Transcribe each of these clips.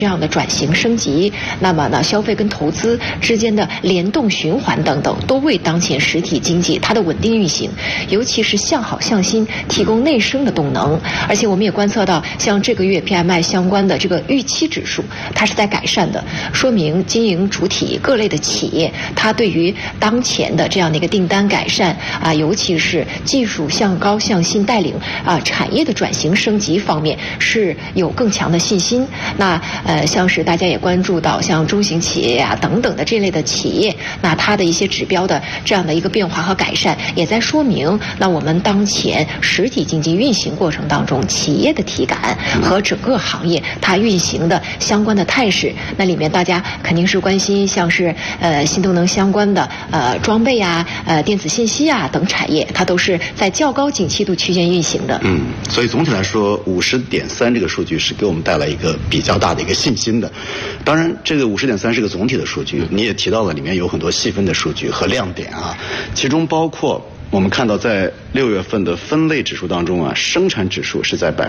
这样的转型升级，那么呢，消费跟投资之间的联动循环等等，都为当前实体经济它的稳定运行，尤其是向好向新提供内生的动能。而且我们也观测到，像这个月 PMI 相关的这个预期指数，它是在改善的，说明经营主体各类的企业，它对于当前的这样的一个订单改善啊，尤其是技术向高向新带领啊产业的转型升级方面，是有更强的信心。那像是大家也关注到像中型企业啊等等的这类的企业，那它的一些指标的这样的一个变化和改善，也在说明那我们当前实体经济运行过程当中企业的体感和整个行业它运行的相关的态势。那里面大家肯定是关心像是新动能相关的装备啊电子信息啊等产业，它都是在较高景气度区间运行的。 所以总体来说50.3这个数据是给我们带来一个比较大的一个信心的。当然这个50.3是个总体的数据，你也提到了里面有很多细分的数据和亮点啊，其中包括我们看到在6月份的分类指数当中啊，生产指数是在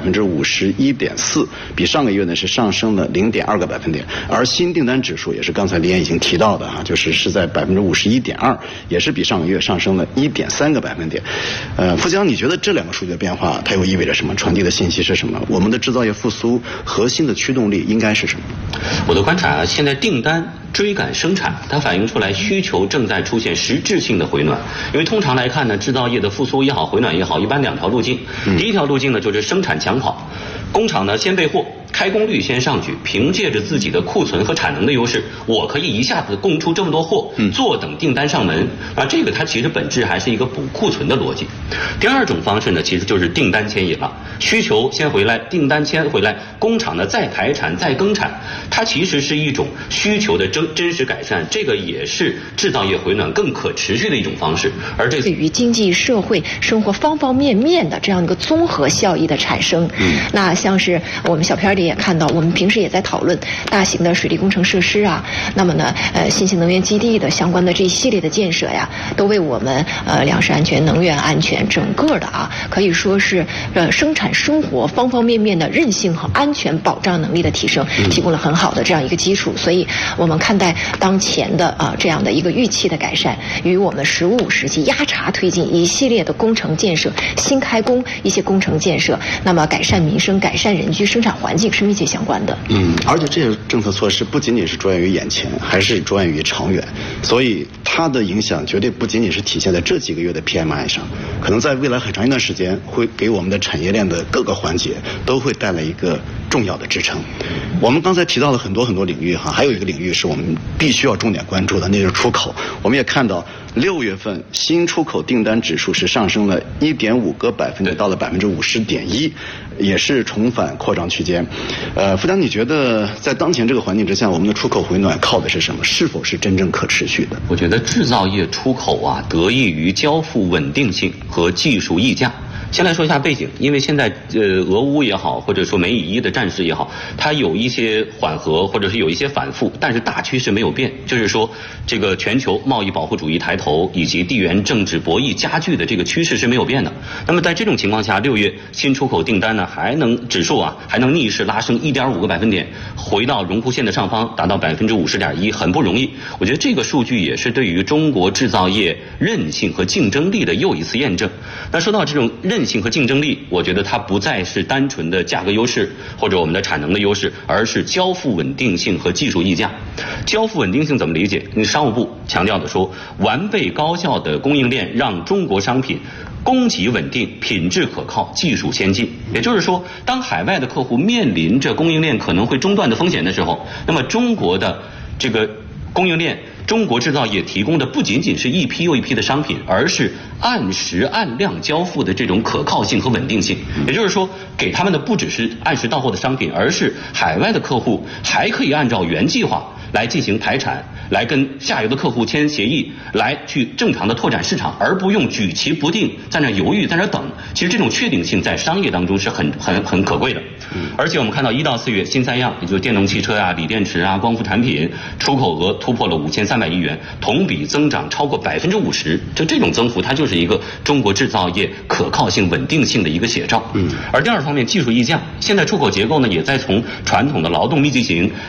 51.4%，比上个月呢是上升了0.2个百分点，而新订单指数也是刚才李岩已经提到的啊，是在51.2%，也是比上个月上升了1.3个百分点。富江，你觉得这两个数据的变化它又意味着什么？传递的信息是什么？我们的制造业复苏核心的驱动力应该是什么？ 我的观察啊，现在订单追赶生产，它反映出来需求正在出现实质性的回暖。因为通常来看呢，制造业的复苏也好，回暖也好，一般两条路径。第一条路径呢，就是生产抢跑，工厂呢先备货，开工率先上去，凭借着自己的库存和产能的优势，我可以一下子供出这么多货，坐等订单上门。这个它其实本质还是一个补库存的逻辑。第二种方式呢，其实就是订单牵引了，需求先回来，订单先回来，工厂呢再排产再更产，它其实是一种需求的真实改善，这个也是制造业回暖更可持续的一种方式。而这对于经济社会生活方方面面的这样一个综合效益的产生，那像是我们小片里也看到，我们平时也在讨论大型的水利工程设施啊，那么呢新型能源基地的相关的这一系列的建设呀，都为我们粮食安全、能源安全整个的啊，可以说是生产生活方方面面的韧性和安全保障能力的提升，提供了很好的这样一个基础。所以我们看待当前的这样的一个预期的改善，与我们15时期压茬推进一系列的工程建设、新开工一些工程建设，那么改善民生、改善人居生产环境是密切相关的。 而且这些政策措施不仅仅是着眼于眼前，还是着眼于长远，所以它的影响绝对不仅仅是体现在这几个月的 PMI 上，可能在未来很长一段时间会给我们的产业链的各个环节都会带来一个重要的支撑。我们刚才提到了很多领域哈，还有一个领域是我们必须要重点关注的，那就是出口。我们也看到6月份新出口订单指数是上升了1.5个百分点，到了50.1%，也是重返扩张区间。富江，你觉得在当前这个环境之下，我们的出口回暖靠的是什么？是否是真正可持续的？ 我觉得制造业出口啊，得益于交付稳定性和技术溢价。先来说一下背景，因为现在俄乌也好，或者说美以1的战事也好，它有一些缓和，或者是有一些反复，但是大趋势没有变，就是说这个全球贸易保护主义抬头以及地缘政治博弈加剧的这个趋势是没有变的。那么在这种情况下，6月新出口订单呢指数还能逆势拉升1.5个百分点，回到荣枯线的上方，达到50.1%，很不容易。我觉得这个数据也是对于中国制造业韧性和竞争力的又一次验证。那说到这种韧性和竞争力，我觉得它不再是单纯的价格优势或者我们的产能的优势，而是交付稳定性和技术溢价。交付稳定性怎么理解？商务部强调的说，完备高效的供应链让中国商品供给稳定、品质可靠、技术先进。也就是说，当海外的客户面临着供应链可能会中断的风险的时候，那么中国的这个供应链，中国制造业提供的不仅仅是一批又一批的商品，而是按时按量交付的这种可靠性和稳定性。也就是说，给他们的不只是按时到货的商品，而是海外的客户还可以按照原计划来进行排产，来跟下游的客户签协议，来去正常的拓展市场，而不用举棋不定，在那犹豫，在那等。其实这种确定性在商业当中是很可贵的。而且我们看到1到4月新3样，也就是电动汽车啊、锂电池啊、光伏产品出口额突破了5300亿元，同比增长超过50%。这种增幅，它就是一个中国制造业可靠性、稳定性的一个写照。而第二方面，技术溢价，现在出口结构呢，也在从传统的劳动密集型